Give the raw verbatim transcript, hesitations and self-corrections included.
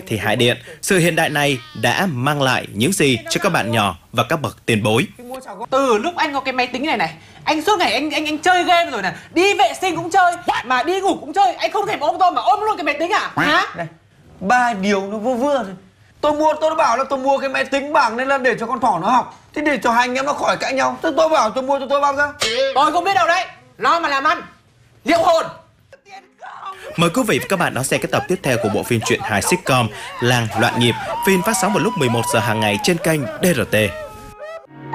thì Hải Điện, sự hiện đại này đã mang lại những gì cho các bạn nhỏ và các bậc tiền bối? Từ lúc anh có cái máy tính này này, anh suốt ngày anh anh anh chơi game rồi này, đi vệ sinh cũng chơi, mà đi ngủ cũng chơi, anh không thèm ôm tôi mà ôm luôn cái máy tính à? Hả? Này, ba điều nó vô vừa thôi. Tôi mua, tôi đã bảo là tôi mua cái máy tính bảng nên là để cho con thỏ nó học, thế để cho hai anh em nó khỏi cãi nhau. Thế tôi bảo tôi mua cho tôi bao ra. Tôi không biết đâu đấy, lo mà làm ăn, liệu hồn. Mời quý vị và các bạn đón xem cái tập tiếp theo của bộ phim truyện hài sitcom Làng Loạn Nhịp. Phim phát sóng vào lúc mười một giờ hàng ngày trên kênh đê rờ tê.